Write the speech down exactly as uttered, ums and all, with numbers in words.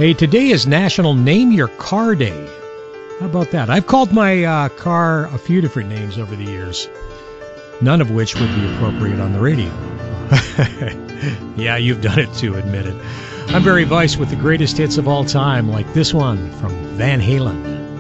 Hey, today is National Name Your Car Day. How about that? I've called my uh, car a few different names over the years, none of which would be appropriate on the radio. Yeah, you've done it too, admit it. I'm Barry Weiss with the greatest hits of all time, like this one from Van Halen.